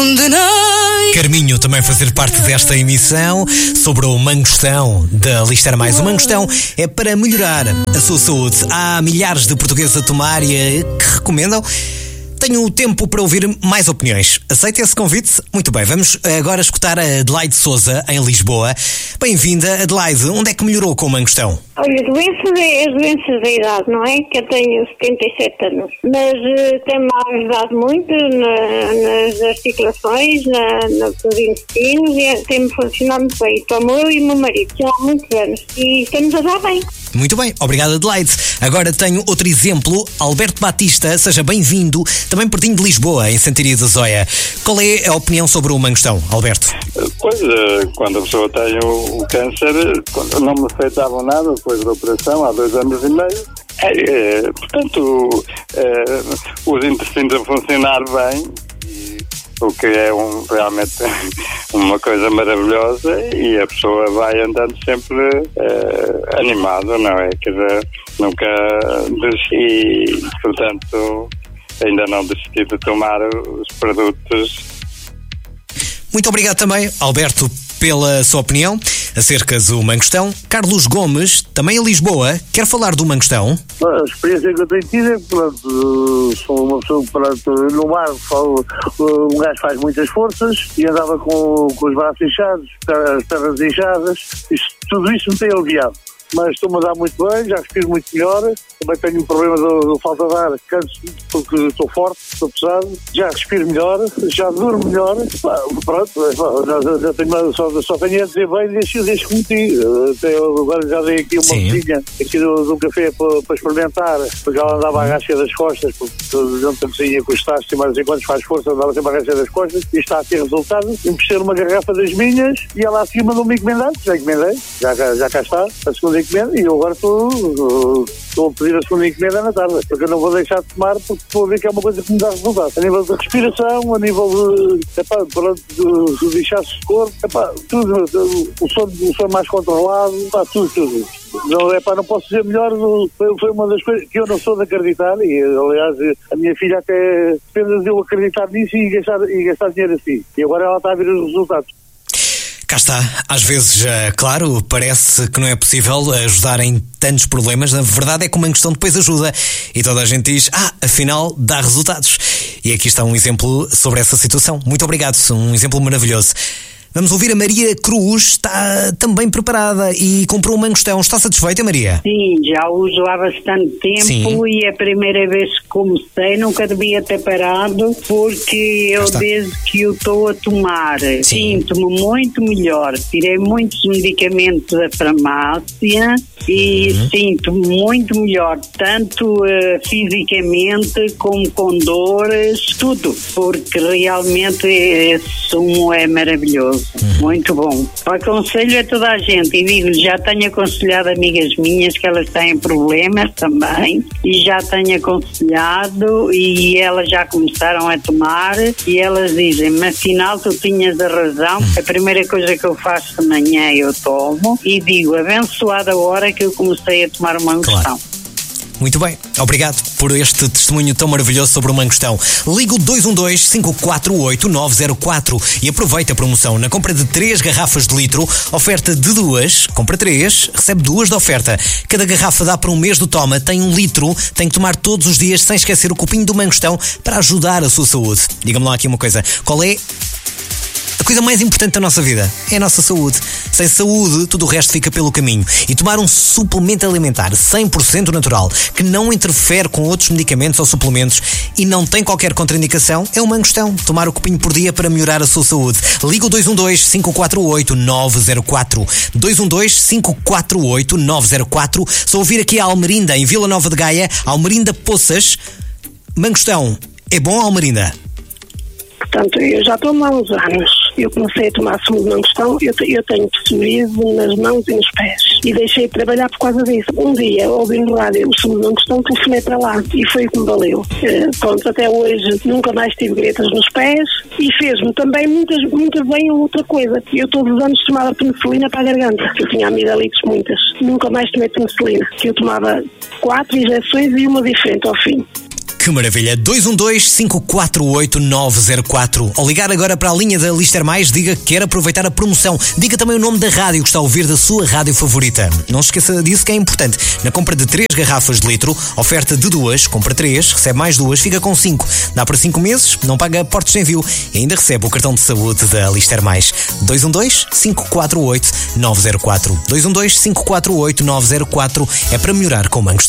Carminho também fazer parte desta emissão sobre o mangostão da Lista Era Mais. O mangostão é para melhorar a sua saúde. Há milhares de portugueses a tomar e que recomendam. Tenho tempo para ouvir mais opiniões. Aceita esse convite? Muito bem, vamos agora escutar a Adelaide Souza, em Lisboa. Bem-vinda, Adelaide. Onde é que melhorou com o mangostão? Olha, as doenças da idade, não é? Que eu tenho 77 anos. Mas tem-me ajudado muito nas articulações, nos intestinos, e tem-me funcionado muito bem. Tomo eu e o meu marido, já há muitos anos. E estamos a dar bem. Muito bem, obrigado, Adelaide. Agora tenho outro exemplo. Alberto Batista, seja bem-vindo, também pertinho de Lisboa, em Santiria da Zóia. Qual é a opinião sobre o mangostão, Alberto? Pois, quando a pessoa tem o câncer, não me afetavam nada depois da operação, há 2 anos e meio. Portanto, os intestinos a funcionar bem, o que é realmente uma coisa maravilhosa, e a pessoa vai andando sempre animada, não é? Quer dizer, nunca desisti, portanto, ainda não desisti de tomar os produtos. Muito obrigado também, Alberto, pela sua opinião acerca do mangostão. Carlos Gomes, também em Lisboa, quer falar do mangostão? A experiência que eu tenho tido é que, sou uma pessoa que, no mar, um gajo faz muitas forças e andava com os braços inchados, as pernas inchadas, tudo isso me tem aliviado. Mas estou-me a dar muito bem, já respiro muito melhor. Também tenho um problema de falta de ar, canso porque estou forte, estou pesado. Já respiro melhor, já durmo melhor. Pronto, já tenho, só tenho a dizer bem desde que meti. Agora já dei aqui uma mesinha aqui do café para experimentar, porque ela andava à gacha das costas, porque dentro da mesinha com os tachos e mais enquanto faz força, andava sempre à gacha das costas, e está a ter resultado. Emprestei uma garrafa das minhas e ela acima não me encomendar, já encomendei, já cá está, a segunda encomenda, e eu agora estou a pedir a segunda encomenda na tarde, porque eu não vou deixar de tomar, porque estou a ver que é uma coisa que me dá resultado. A nível de respiração, a nível de inchaço de corpo, tudo, o sono mais controlado, tudo. Não posso dizer melhor, foi uma das coisas que eu não sou de acreditar, e aliás a minha filha até depende de eu acreditar nisso e gastar dinheiro assim. E agora ela está a ver os resultados. Cá está, às vezes, claro, parece que não é possível ajudar em tantos problemas. Na verdade é que o mangostão depois ajuda e toda a gente diz, afinal dá resultados. E aqui está um exemplo sobre essa situação. Muito obrigado, um exemplo maravilhoso. Vamos ouvir a Maria Cruz, está também preparada e comprou um mangostão. Está satisfeita, Maria? Sim, já uso há bastante tempo. E a primeira vez que comecei nunca devia ter parado, porque eu desde que eu estou a tomar sinto-me muito melhor. Tirei muitos medicamentos da farmácia e sinto-me muito melhor, tanto fisicamente como com dores, tudo, porque realmente esse sumo é maravilhoso. Muito bom. Aconselho a toda a gente, e digo, já tenho aconselhado amigas minhas que elas têm problemas também, e já tenho aconselhado, e elas já começaram a tomar, e elas dizem, mas afinal tu tinhas a razão. A primeira coisa que eu faço de manhã eu tomo, e digo, abençoada a hora que eu comecei a tomar uma mangostão. Claro. Muito bem, obrigado por este testemunho tão maravilhoso sobre o mangostão. Liga o 212-548-904 e aproveita a promoção. Na compra de 3 garrafas de litro, oferta de 2, compra 3, recebe 2 de oferta. Cada garrafa dá para um mês do toma, tem 1 litro, tem que tomar todos os dias sem esquecer o copinho do mangostão para ajudar a sua saúde. Diga-me lá aqui uma coisa, qual é a coisa mais importante da nossa vida? É a nossa saúde. Sem saúde, tudo o resto fica pelo caminho. E tomar um suplemento alimentar 100% natural, que não interfere com outros medicamentos ou suplementos e não tem qualquer contraindicação, é o mangostão. Tomar o copinho por dia para melhorar a sua saúde. Liga o 212-548-904. 212-548-904. Só ouvir aqui a Almerinda, em Vila Nova de Gaia, Almerinda Poças. Mangostão, é bom, Almerinda? Portanto, eu já tomo há uns anos. Eu comecei a tomar sumo de mangostão, eu tenho psoríase nas mãos e nos pés. E deixei de trabalhar por causa disso. Um dia, ouvi no rádio o sumo de mangostão, telefonei para lá e foi o que me valeu. Pronto, até hoje nunca mais tive gretas nos pés e fez-me também muito bem outra coisa. Eu todos os anos tomava penicilina para a garganta. Eu tinha amigdalites muitas. Nunca mais tomei penicilina. Eu tomava 4 injeções e uma diferente ao fim. Que maravilha! 212-548-904. Ao ligar agora para a linha da Lister Mais, diga que quer aproveitar a promoção. Diga também o nome da rádio que está a ouvir, da sua rádio favorita. Não se esqueça disso, que é importante. Na compra de 3 garrafas de litro, oferta de 2, compra 3, recebe mais 2, fica com 5. Dá para 5 meses, não paga portos sem envio e ainda recebe o cartão de saúde da Lister Mais. 212-548-904. 212-548-904 é para melhorar com o Mango.